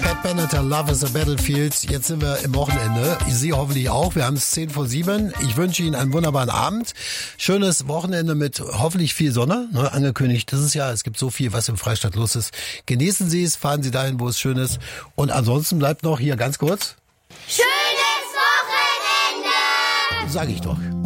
Cat Benatar, Love is a Battlefield. Jetzt sind wir im Wochenende. Sie hoffentlich auch. Wir haben es 6:10. Ich wünsche Ihnen einen wunderbaren Abend. Schönes Wochenende mit hoffentlich viel Sonne. Ne, angekündigt dieses Jahr. Es gibt so viel, was im Freistaat los ist. Genießen Sie es, fahren Sie dahin, wo es schön ist. Und ansonsten bleibt noch hier ganz kurz. Schönes Wochenende! Sag ich doch.